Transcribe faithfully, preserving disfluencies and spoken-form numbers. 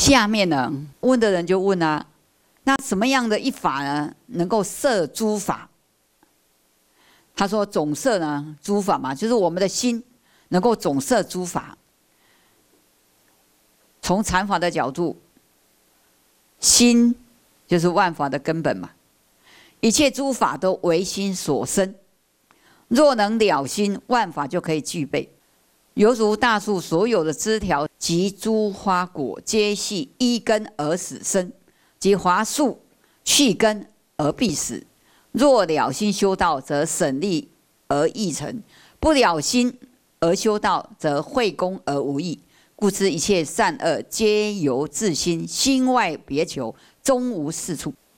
下面呢，问的人就问啊，那什么样的一法呢，能够摄诸法？他说总摄呢，诸法嘛，就是我们的心能够总摄诸法。从禅法的角度，心就是万法的根本嘛，一切诸法都为心所生。若能了心，万法就可以具备。犹如大树所有的枝条及诸花果，皆系依根而始生，即伐树去根而必死。若了心修道，则省力而益成；不了心而修道，则慧功而无益。故知一切善恶，皆由自心，心外别求，终无是处。